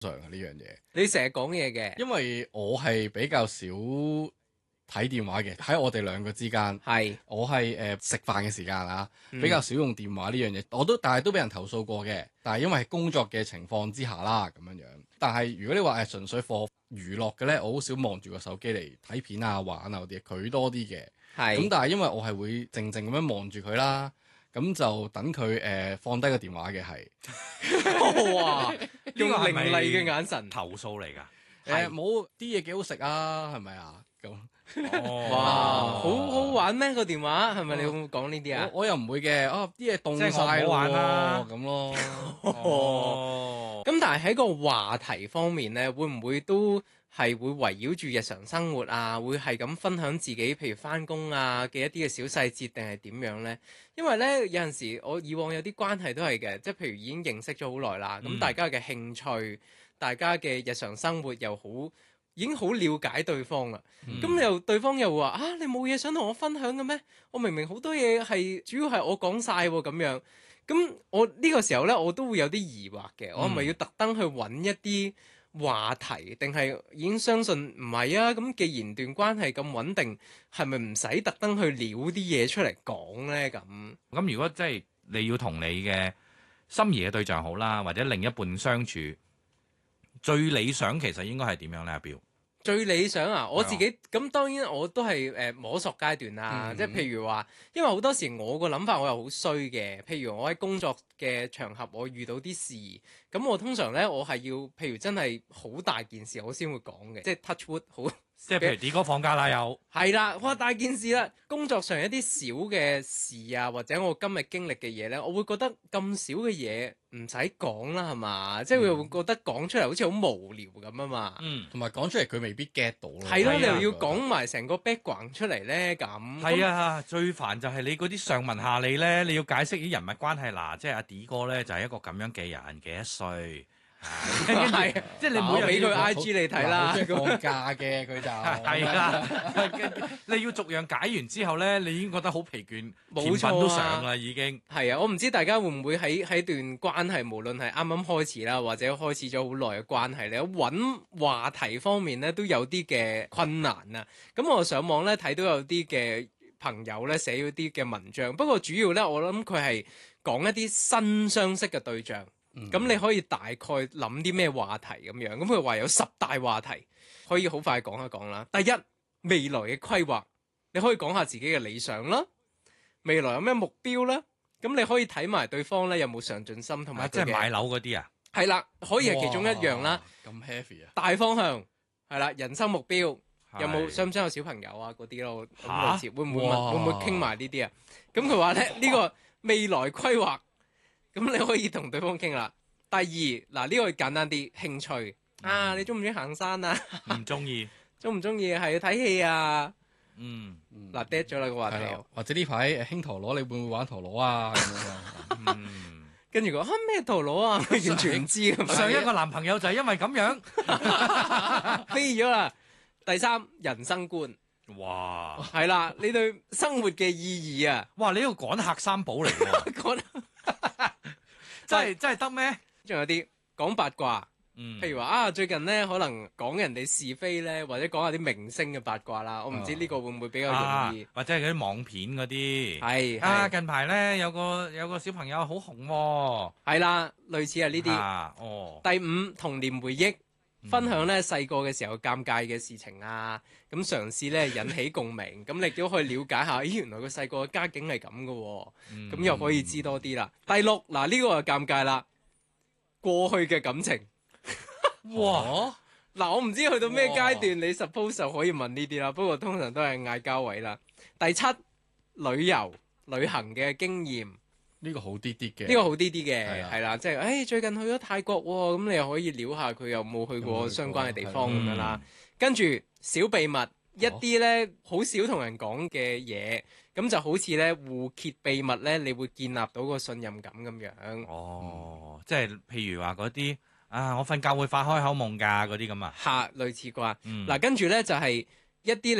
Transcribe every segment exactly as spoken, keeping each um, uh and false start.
常呢樣嘢。 你成日講嘢嘅， 因為我係比較少睇電話嘅，喺我哋兩個之間， 係我係誒食飯嘅時間啊， 嗯比較少用電話呢樣嘢。我都但係都俾人投訴過嘅，但係因為係工作嘅情況之下啦咁樣樣。但係如果你話係純粹課娛樂嘅咧，我好少望住個手機嚟睇片啊、玩啊嗰啲，佢多啲嘅。 係咁但係因為我係會靜靜咁樣望住佢啦，咁就等佢誒、呃、放低個電話嘅係。 哇，用呢個係咪凌厲嘅眼神， 投訴嚟㗎？ 誒冇啲嘢幾好食啊，係咪啊？咁哦， 哇，好好玩咩個電話？係咪你會唔會講呢啲啊？ 我我又唔會嘅，啊啲嘢凍即係我晒唔好玩啦咁咯。 哦， 咁但係喺個話題方面咧，會唔會都係會圍繞住日常生活啊？會係咁分享自己，譬如翻工啊嘅一啲嘅小細節，定係點樣咧？因為咧有陣時，我以往有啲關係都係嘅，即係譬如已經認識咗好耐啦，咁、 嗯大家嘅興趣、大家嘅日常生活又好，已經好了解對方啦。咁、 嗯你又對方又話啊，你冇嘢想同我分享嘅咩？我明明好多嘢係主要係我講晒喎，咁樣。咁我呢個時候咧，我都會有啲疑惑嘅，我係咪要特登去揾一啲話題，定係已經相信唔係啊？咁既然段關係咁穩定，係咪唔使特登去撩啲嘢出嚟講呢？咁咁如果即係你要同你嘅心儀嘅對象好啦，或者另一半相處，最理想其實應該係點樣咧？阿標最理想啊，我自己咁當然我都係誒、呃、摸索階段啦， 嗯即係譬如話，因為好多時我個諗法我又好衰嘅，譬如我喺工作嘅場合我遇到啲事，咁我通常咧我係要譬如真係好大件事我先會講嘅，即係 touch wood 好。 即係譬如啲哥放假啦，又係啦，哇大件事啦！工作上一啲小嘅事啊，或者我今日經歷嘅嘢咧，我會覺得咁少嘅嘢唔使講啦，係嘛？即係會覺得講出嚟好似好無聊咁啊嘛。 嗯同埋講出嚟佢未必 get 到咯。 係咯， 係啊你又要講埋成個 background 出嚟咧，咁係啊，最煩就係你嗰啲上文下理咧，你要解釋啲人物關係嗱，即係阿 D 哥咧就係一個咁樣嘅人，幾多歲？跟住係即係你我每日要俾佢 I G 你睇啦好。中意放假嘅佢就係啦，跟住你要逐樣解完之後咧，你已經覺得好疲倦， 冇錯啊甜品都上啦已經。 係啊，我唔知大家會唔會喺喺段關係，無論係啱啱開始啦，或者開始咗好耐嘅關係咧，揾話題方面咧都有啲嘅困難啊。咁我上網咧睇到有啲嘅朋友咧寫咗啲嘅文章，不過主要咧我諗佢係講一啲新相識嘅對象。咁、 嗯你可以大概諗啲咩話題咁樣？咁佢話有十大話題，可以好快講一講啦。第一，未來嘅規劃，你可以講下自己嘅理想啦。未來有咩目標啦？咁你可以睇埋對方咧有冇上進心同埋啊即係買樓嗰啲啊， 係啦，可以係其中一樣啦。 哇。咁 heavy 啊！ 大方向係啦，人生目標有冇係想唔想有小朋友啊嗰啲咯？咁嚇類似會唔會問哇會唔會傾埋呢啲啊？咁佢話咧呢個未來規劃。咁你可以同對方傾啦。第二嗱，呢個簡單啲，興趣啊，你中唔中意行山啊？ 唔中意。 中唔中意係睇戲啊？ 嗯嗱 dead 咗啦個話題係啦又， 或者呢排誒興陀螺，你會唔會玩陀螺啊？咁樣啊嗯， 跟住佢話嚇咩陀螺啊？完全唔知咁上一個男朋友就係因為咁樣， 飛咗啦。第三人生觀哇係啦，你對生活嘅意義啊， 哇！你呢個趕客三寶嚟喎， 講真係真係得咩？ 仲有啲講八卦。 嗯， 譬如話啊，最近咧可能講人哋是非咧，或者講下啲明星嘅八卦啦。我唔知呢個會唔會比較容易？ 啊或者係嗰啲網片嗰啲。 係啊， 係近排咧有個有個小朋友好紅喎。 係啦，類似係呢啲。 啊，哦， 第五，童年回憶， 嗯分享咧細個嘅時候尷尬嘅事情啊，咁嘗試咧引起共鳴，咁你都可以了解下，咦原來佢細個嘅家境係咁嘅喎， 嗯咁又可以知多啲啦。第六，嗱呢個就尷尬啦，過去嘅感情。 哇， 嗱，我唔知去到咩階段，你 suppose 就可以問呢啲啦。不過通常都係嗌交位啦。第七，旅遊旅行嘅經驗，呢、 呢個好啲啲嘅。 個好啲啲嘅， 係啊係啦，即係誒、哎、最近去咗泰國喎，咁你又可以撩下佢有冇去過相關嘅地方咁樣啦。跟住小秘密，一啲咧好少同人講嘅嘢，咁就好似咧互揭秘密咧，你會建立到個信任感咁樣。 哦，即係譬如話嗰啲啊，我瞓覺會發開口夢㗎嗰啲咁啊。 嚇，類似啩。 嗯嗱，跟住咧就係、一啲你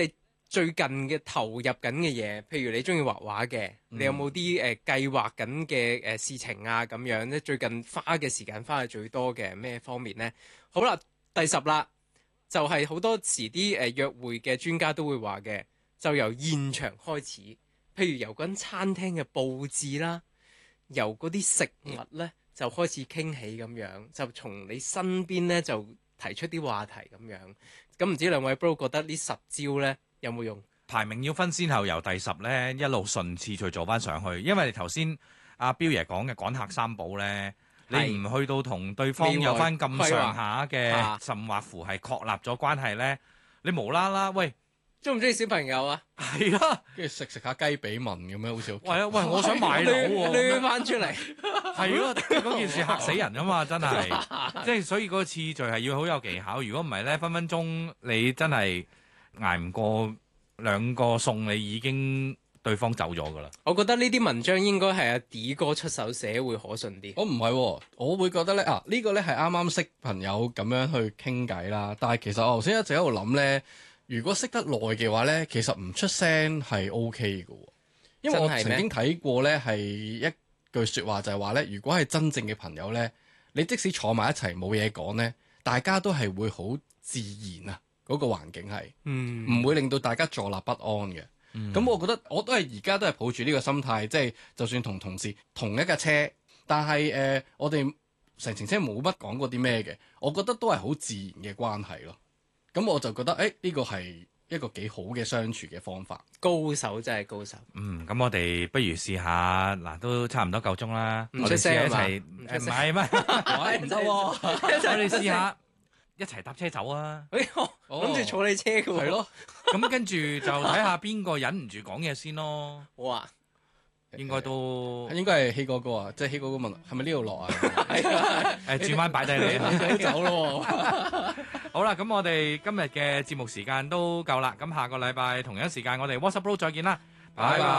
最近嘅投入緊嘅嘢，譬如你中意畫畫嘅，你有冇啲誒計劃緊嘅誒事情啊咁樣咧？最近花嘅時間花係最多嘅咩方面咧？好啦，第十啦，就係、是、好多時啲誒、呃、約會嘅專家都會話嘅，就由現場開始，譬如由嗰間餐廳嘅佈置啦，由嗰啲食物咧就開始傾起咁樣，就從你身邊咧就提出啲話題咁樣。咁唔知兩位 bro 覺得呢十招咧有冇用？ 排名要分先後，由第十咧一路順次序做翻上去，因為你頭先阿彪爺講嘅趕客三寶咧， 係你唔去到同對方未來有翻咁上下規劃啊嘅，甚或乎係確立咗關係咧，你無啦啦喂中唔中意小朋友啊？ 係啦， 跟住食食下雞髀紋咁樣，好似好喂啊喂，我想買樓喎， 攣翻出嚟， 係咯，嗰件事嚇死人啊嘛，真係，即係所以嗰個次序係要好有技巧，如果唔係咧，分分鐘你真係捱唔過兩個餸，你已經對方走咗噶啦。 我覺得呢啲文章應該係阿 D 哥出手寫會可信啲。 我唔係喎，我會覺得咧啊，呢個咧係啱啱識朋友咁樣去傾偈啦。但係其實我頭先一直喺度諗咧，如果識得耐嘅話咧，其實唔出聲係 O K 嘅喎。因為我真係咩曾經睇過咧係一句説話就係話咧，如果係真正嘅朋友咧，你即使坐埋一齊冇嘢講咧，大家都係會好自然啊，嗰個環境係嗯， 唔會令到大家坐立不安嘅。咁、 嗯我覺得我都係而家都係抱住呢個心態，即係就算同同事同一架車，但係誒、呃、我哋成程車冇乜講過啲咩嘅，我覺得都係好自然嘅關係咯。咁我就覺得誒呢個係一個幾好嘅相處嘅方法。 高手真係高手。 嗯，咁我哋不如試下嗱，都差唔多夠鐘啦， 唔我哋試下一出聲啊嘛齊唔誒唔出聲係咩？ 喂唔得喎， 我哋試下一齊搭車走啊！ 哎我諗住坐你車嘅喎。 係咯， 咁跟住就睇下邊個忍唔住講嘢先咯。 哇！ 應該都應該係希哥哥啊，即係希哥哥問係咪呢度落啊？ 誒轉彎擺低你啊！ 你走咯喎。 好啦，咁我哋今日嘅節目時間都夠啦，咁下個禮拜同樣時間我哋 WhatsApp Bro 再見啦，拜拜。